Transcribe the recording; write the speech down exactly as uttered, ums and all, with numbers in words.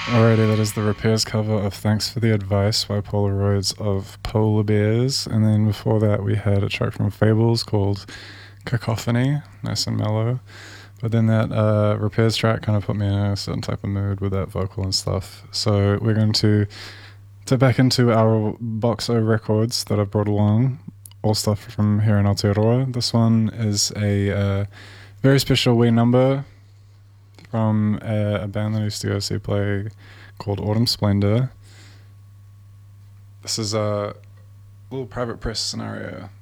Alrighty, that is the Repairs cover of Thanks for the Advice by Polaroids of Polar Bears. And then before that, we had a track from Fables called Cacophony, nice and mellow. But then that uh, Repairs track kind of put me in a certain type of mood with that vocal and stuff. So we're going to tip back into our box of records that I've brought along, all stuff from here in Aotearoa. This one is a uh, very special wee number from a, a band that I used to go see play called Autumn Splendor. This is a little private press scenario.